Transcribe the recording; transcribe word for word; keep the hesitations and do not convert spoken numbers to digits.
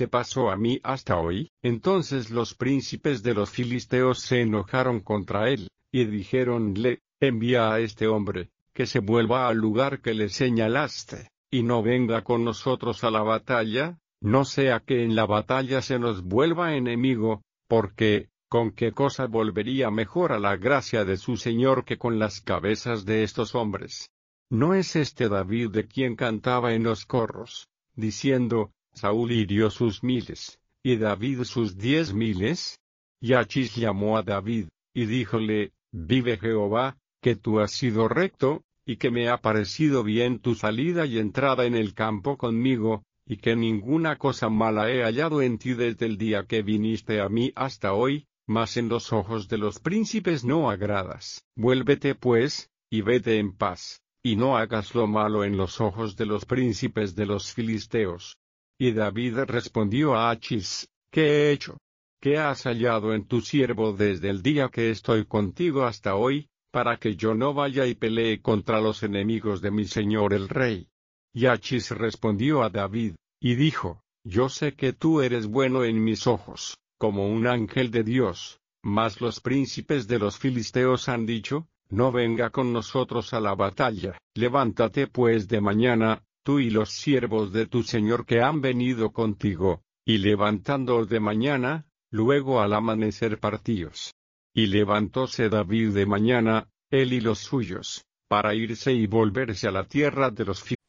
te pasó a mí hasta hoy? Entonces los príncipes de los filisteos se enojaron contra él, y dijéronle, envía a este hombre, que se vuelva al lugar que le señalaste, y no venga con nosotros a la batalla, no sea que en la batalla se nos vuelva enemigo, porque, ¿con qué cosa volvería mejor a la gracia de su Señor que con las cabezas de estos hombres? ¿No es este David de quien cantaba en los corros, diciendo, Saúl hirió sus miles, y David sus diez miles? Y Achis llamó a David, y díjole, vive Jehová, que tú has sido recto, y que me ha parecido bien tu salida y entrada en el campo conmigo, y que ninguna cosa mala he hallado en ti desde el día que viniste a mí hasta hoy, mas en los ojos de los príncipes no agradas. Vuélvete pues, y vete en paz, y no hagas lo malo en los ojos de los príncipes de los filisteos. Y David respondió a Achis, ¿qué he hecho? ¿Qué has hallado en tu siervo desde el día que estoy contigo hasta hoy, para que yo no vaya y pelee contra los enemigos de mi señor el rey? Y Achis respondió a David, y dijo, yo sé que tú eres bueno en mis ojos, como un ángel de Dios, mas los príncipes de los filisteos han dicho, no venga con nosotros a la batalla. Levántate pues de mañana, tú y los siervos de tu señor que han venido contigo, y levantándoos de mañana, luego al amanecer partíos. Y levantóse David de mañana, él y los suyos, para irse y volverse a la tierra de los filisteos.